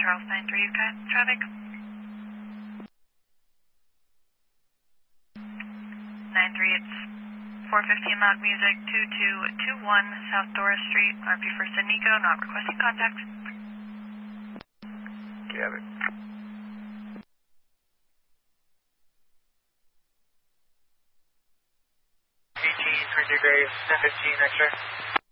Charles 93, okay, traffic. 93, it's 415 loud music, 2221 South Doris Street, RP for Nico, not requesting contact. Got it. BT 3 degrees, 1015, X-ray.